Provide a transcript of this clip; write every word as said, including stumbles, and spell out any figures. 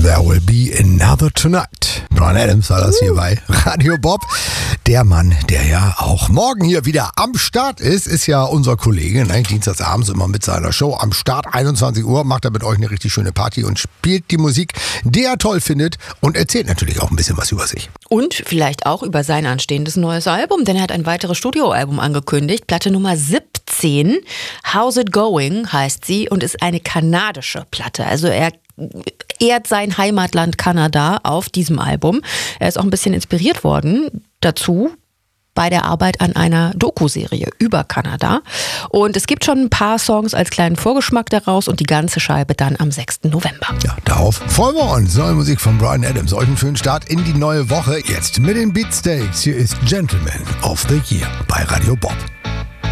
There Will Be Another Tonight. Bryan Adams war das hier bei Radio Bob. Der Mann, der ja auch morgen hier wieder am Start ist, ist ja unser Kollege. Ne? Dienstagsabends immer mit seiner Show am Start. einundzwanzig Uhr macht er mit euch eine richtig schöne Party und spielt die Musik, die er toll findet und erzählt natürlich auch ein bisschen was über sich. Und vielleicht auch über sein anstehendes neues Album, denn er hat ein weiteres Studioalbum angekündigt. Platte Nummer siebzehn, How's It Going heißt sie und ist eine kanadische Platte. Also er ehrt sein Heimatland Kanada auf diesem Album. Er ist auch ein bisschen inspiriert worden dazu bei der Arbeit an einer Doku-Serie über Kanada. Und es gibt schon ein paar Songs als kleinen Vorgeschmack daraus und die ganze Scheibe dann am sechsten November. Ja, darauf freuen wir uns. Neue Musik von Bryan Adams. Euch einen schönen Start in die neue Woche. Jetzt mit den Beatsteaks. Hier ist Gentleman of the Year bei Radio Bob.